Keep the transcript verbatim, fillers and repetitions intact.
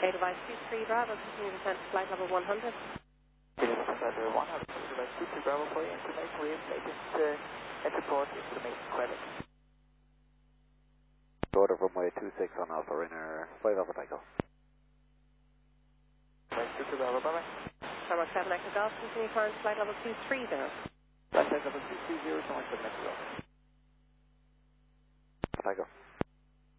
device two three Bravo, continue to descend to flight level one hundred. Okay, descend to one hundred, device two three Bravo for your information. We have taken uh, enter port information credit. Order runway two six on Alpha, Rainer five Alpha Tango. Device two three Bravo, bye bye. Starmark seven Echo Golf, continue climb to flight level two three zero. Flight level two three zero, Starmark seven Echo Golf. Tango.